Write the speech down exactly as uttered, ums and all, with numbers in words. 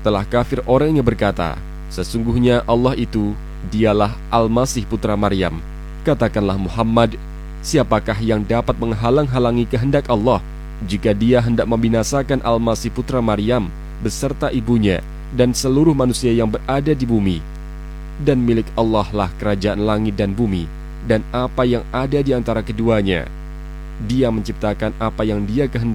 Setelah kafir orang yang berkata, sesungguhnya Allah itu, dialah Al-Masih putra Maryam. Katakanlah Muhammad, siapakah yang dapat menghalang-halangi kehendak Allah jika dia hendak membinasakan Al-Masih putra Maryam beserta ibunya dan seluruh manusia yang berada di bumi? Dan milik Allah lah kerajaan langit dan bumi dan apa yang ada di antara keduanya. Dia menciptakan apa yang dia kehendaki